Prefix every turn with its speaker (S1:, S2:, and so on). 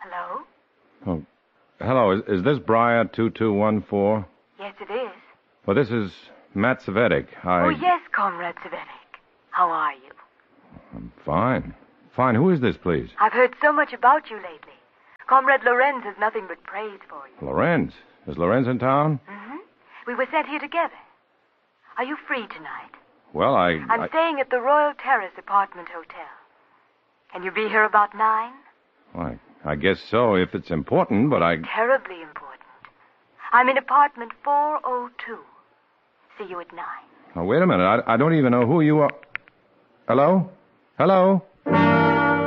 S1: Hello?
S2: Oh, hello. Is this Briar 2214?
S1: Yes, it is.
S2: Well, this is Matt Savetic.
S1: Oh, yes, Comrade Savetic. How are you?
S2: I'm fine. Fine. Who is this, please?
S1: I've heard so much about you lately. Comrade Lorenz has nothing but praise for you.
S2: Lorenz. Is Lorenz in town?
S1: Mm-hmm. We were sent here together. Are you free tonight?
S2: Well,
S1: I'm staying at the Royal Terrace Apartment Hotel. Can you be here about 9?
S2: Well, I guess so, if it's important, but
S1: Terribly important. I'm in apartment 402. See you at 9.
S2: Oh, wait a minute. I don't even know who you are. Hello? Hello?